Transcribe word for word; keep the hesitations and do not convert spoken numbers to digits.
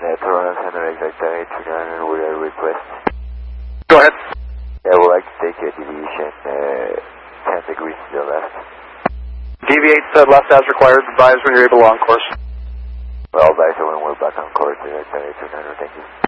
Uh, Toronto Center, exact ten eight two nine with a request. Go ahead. Yeah, I would like to take a deviation uh, ten degrees to the left. Deviate to left as required. Advise when you're able to on course. Well, back to when we're back on course, uh, ten eight two nine, thank you.